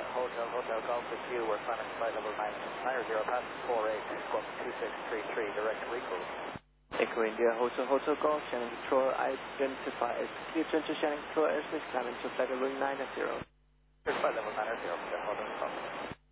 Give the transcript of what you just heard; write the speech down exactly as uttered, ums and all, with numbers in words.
Hotel, Hotel Golf with you. We're climbing flight level nine zero past four eight, squawk two six three three, direct recall. Echo India, Hotel, Hotel Golf, Shannon Control, identify as return to Shannon Control, airspace climbing to flight level nine zero. Flight level nine zero, hold on, stop.